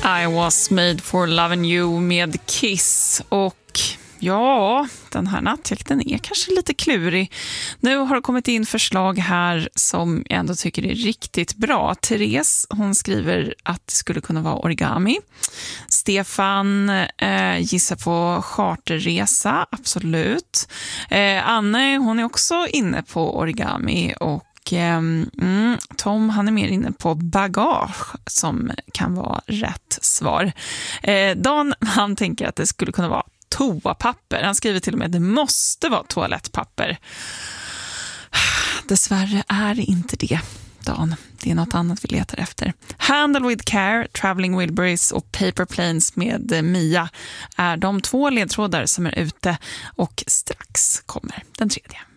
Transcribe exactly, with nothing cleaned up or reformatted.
I was made for loving you med Kiss. Och ja, den här nattjakten är kanske lite klurig. Nu har det kommit in förslag här som jag ändå tycker är riktigt bra. Therese, hon skriver att det skulle kunna vara origami. Stefan eh, gissar på charterresa, absolut. Eh, Anne, hon är också inne på origami och Mm, Tom, han är mer inne på bagage som kan vara rätt svar. eh, Dan, han tänker att det skulle kunna vara toapapper. Han skriver till och med att det måste vara toalettpapper. Dessvärre är det inte det, Dan. Det är något annat vi letar efter. Handle with Care, Traveling Wilburys och Paper Planes med Mia är de två ledtrådar som är ute och strax kommer den tredje.